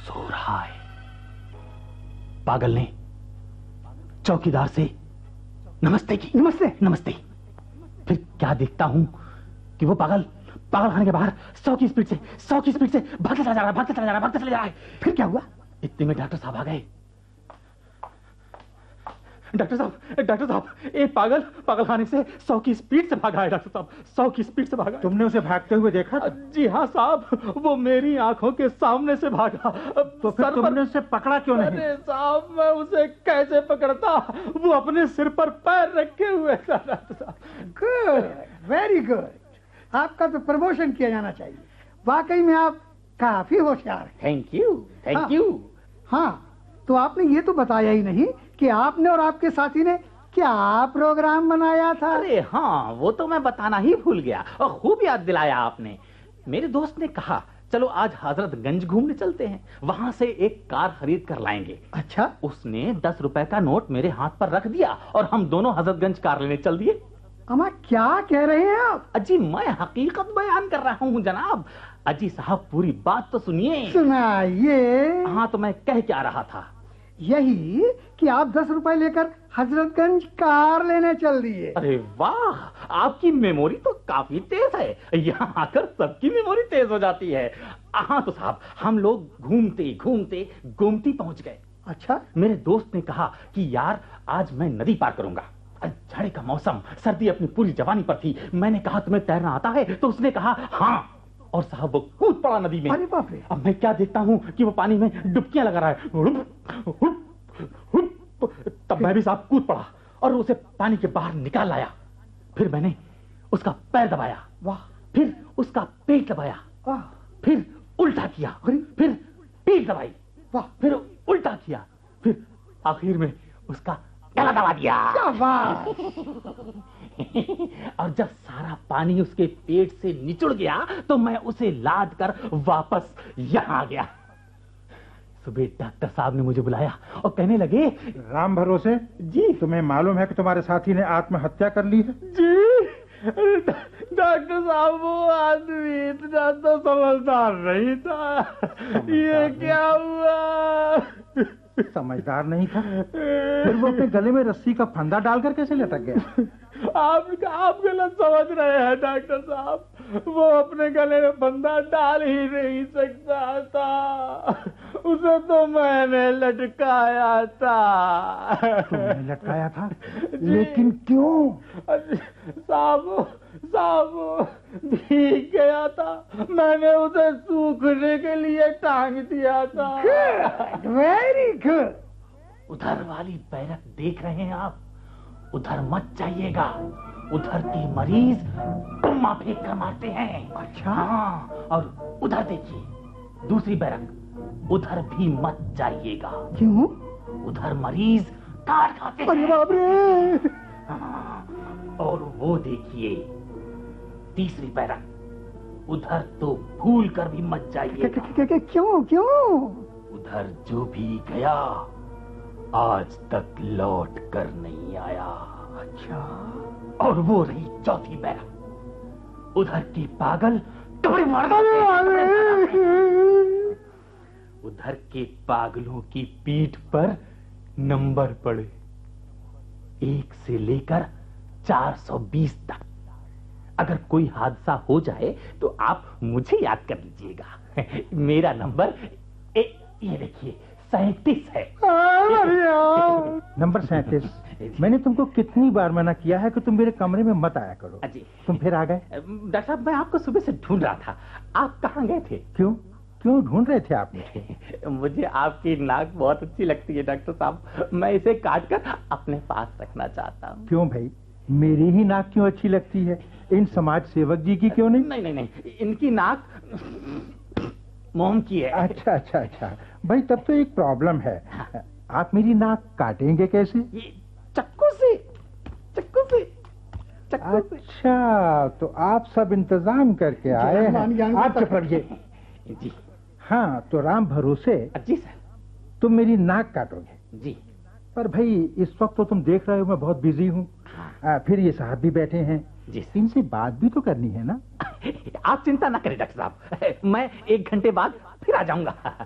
सो रहा है। पागल ने चौकीदार से नमस्ते की। नमस्ते नमस्ते। फिर क्या देखता हूं कि वो पागल खाने के बाहर 100 की स्पीड से भागते चला जा रहा है। फिर क्या हुआ? इतने में डॉक्टर साहब आ गए। डॉक्टर साहब, एक पागल खाने से 100 की स्पीड से भागा है। डॉक्टर साहब, 100 की स्पीड से भागा। तुमने उसे भागते हुए देखा? जी हाँ साहब, वो मेरी आंखों के सामने से भागा। तो फिर तुमने उसे पकड़ा क्यों नहीं? अरे साहब, मैं उसे कैसे पकड़ता? वो अपने सिर पर पैर रखे हुए था। डॉक्टर साहब। Good, very good. आपका तो प्रमोशन किया जाना चाहिए। वाकई में आप काफी होशियार हैं। Thank you. हाँ, तो आपने ये तो बताया ही नहीं कि आपने और आपके साथी ने क्या प्रोग्राम बनाया था। अरे हाँ, वो तो मैं बताना ही भूल गया और खूब याद दिलाया आपने। मेरे दोस्त ने कहा चलो आज हजरतगंज घूमने चलते हैं, वहां से एक कार खरीद कर लाएंगे। अच्छा। उसने 10 रुपए का नोट मेरे हाथ पर रख दिया और हम दोनों हजरतगंज कार लेने चल दिए। अम्मा, क्या कह रहे हैं आप? अजी, मैं हकीकत बयान कर रहा हूँ जनाब। अजी साहब, पूरी बात तो सुनिए। सुनाइए। हाँ, तो मैं कह क्या रहा था? यही कि आप 10 रुपए लेकर हजरतगंज कार लेने चल दिए। अरे वाह, आपकी मेमोरी तो काफी तेज है। यहाँ आकर सबकी मेमोरी तेज हो जाती है। हाँ तो साहब, हम लोग घूमते घूमते गोमती पहुंच गए। अच्छा। मेरे दोस्त ने कहा कि यार आज मैं नदी पार करूंगा। जाड़े का मौसम, सर्दी अपनी पूरी जवानी पर थी। मैंने कहा तुम्हें तैरना आता है? तो उसने कहा हाँ, और साहब वो कूद पड़ा नदी में। अरे बाप रे। अब मैं क्या देखता हूँ कि वो पानी में डुबकियां लगा रहा है। तब मैं भी साहब कूद पड़ा और उसे पानी के बाहर निकाल लाया। फिर मैंने उसका पैर दबाया। वाह। फिर उसका पेट दबाया। वाह। फिर उल्टा किया। फिर पीठ दबाई। वाह। फिर उल्टा किया। फिर आखिर में उसका गला दबा दिया। और जब सारा पानी उसके पेट से निचुड़ गया तो मैं उसे लाद कर वापस यहाँ आ गया। सुबह डॉक्टर साहब ने मुझे बुलाया और कहने लगे, राम भरोसे जी, तुम्हें मालूम है कि तुम्हारे साथी ने आत्महत्या कर ली है? जी डॉक्टर साहब, वो आदमी इतना तो समझदार नहीं था। ये क्या हुआ? समझदार नहीं था? फिर वो अपने गले में रस्सी का फंदा डालकर कैसे लटक गया? आप गलत समझ रहे हैं डॉक्टर साहब। वो अपने गले में फंदा डाल ही नहीं सकता था। उसे तो मैंने लटकाया था। तुमने लटकाया था? लेकिन क्यों? साहब भीग गया था। मैंने उसे सूखने के लिए टांग दिया था। Very good. उधर वाली बैरक देख रहे हैं आप? उधर मत जाइएगा। उधर के मरीज टुम्मा फेंक कर मारते हैं। अच्छा। हाँ, और उधर देखिए दूसरी बैरक, उधर भी मत जाइएगा। क्यों? उधर मरीज काट खाते हैं। अरे बाप रे। हाँ, और वो देखिए तीसरी बैरक, उधर तो भूल कर भी मत जाइएगा। क्यों? उधर जो भी गया आज तक लौट कर नहीं आया। अच्छा। और वो रही चौथी बैरक, उधर के पागल कपड़े मार उधर के पागलों की पीठ पर नंबर पड़े 1 से लेकर 420 तक। अगर कोई हादसा हो जाए तो आप मुझे याद कर लीजिएगा। मेरा नंबर ये देखिए 37 है। नंबर 37। मैंने तुमको कितनी बार मना किया है कि तुम मेरे कमरे में मत आया करो। जी। तुम फिर आ गए। डॉक्टर साहब, मैं आपको सुबह से ढूंढ रहा था। आप कहाँ गए थे? क्यों ढूंढ रहे थे आप मुझे? मुझे आपकी नाक बहुत अच्छी लगती है डॉक्टर साहब। मैं इसे काट कर अपने पास रखना चाहता हूँ। क्यों भाई, मेरी ही नाक क्यों अच्छी लगती है? इन समाज सेवक जी की क्यों नहीं? नहीं, इनकी नाक मोम की है। अच्छा भाई, तब तो एक प्रॉब्लम है। आप मेरी नाक काटेंगे कैसे? चक्कू से। अच्छा, तो आप सब इंतजाम करके आए हैं। आप चुप रहिए। जी। हाँ, तो राम भरोसे जी सर, तुम मेरी नाक काटोगे? जी। पर भाई इस वक्त तो तुम देख रहे हो मैं बहुत बिजी हूँ। फिर ये साहब भी बैठे हैं। जी। इनसे बात भी तो करनी है ना? आप चिंता ना करें डॉक्टर साहब, मैं 1 घंटे बाद फिर आ जाऊंगा।